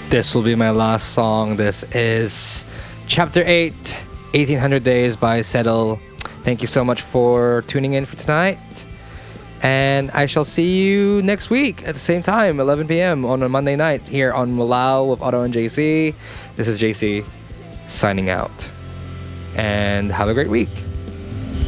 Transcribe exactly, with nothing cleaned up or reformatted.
This will be my last song. This is Chapter eight, eighteen hundred Days by Settle. Thank you so much for tuning in for tonight. And I shall see you next week at the same time, eleven p.m. on a Monday night here on Malau with Otto and J C. This is J C signing out. And have a great week.